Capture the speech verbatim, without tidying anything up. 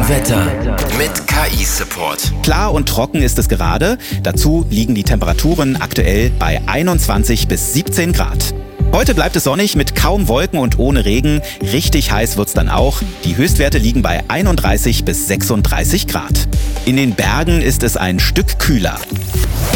Wetter mit K I-Support. Klar und trocken ist es gerade. Dazu liegen die Temperaturen aktuell bei einundzwanzig bis siebzehn Grad. Heute bleibt es sonnig mit kaum Wolken und ohne Regen. Richtig heiß wird's dann auch. Die Höchstwerte liegen bei einunddreißig bis sechsunddreißig Grad. In den Bergen ist es ein Stück kühler.